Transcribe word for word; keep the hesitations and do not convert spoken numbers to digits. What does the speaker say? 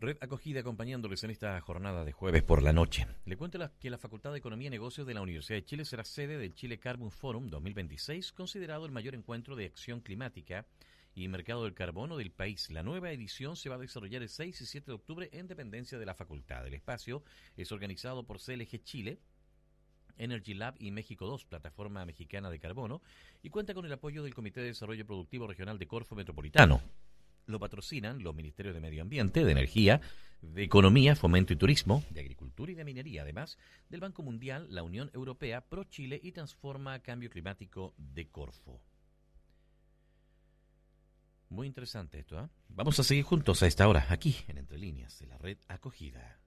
Red Acogida acompañándoles en esta jornada de jueves por la noche. Le cuento la, que la Facultad de Economía y Negocios de la Universidad de Chile será sede del Chile Carbon Forum dos mil veintiséis, considerado el mayor encuentro de acción climática y mercado del carbono del país. La nueva edición se va a desarrollar el seis y siete de octubre en dependencia de la facultad. El espacio es organizado por C L G Chile, Energy Lab y México dos, plataforma mexicana de carbono, y cuenta con el apoyo del Comité de Desarrollo Productivo Regional de Corfo Metropolitano. Lo patrocinan los Ministerios de Medio Ambiente, de Energía, de Economía, Fomento y Turismo, de Agricultura y de Minería, además del Banco Mundial, la Unión Europea, Pro Chile y Transforma Cambio Climático de Corfo. Muy interesante esto, ¿eh? Vamos a seguir juntos a esta hora, aquí, en Entre Líneas, de la Red Acogida.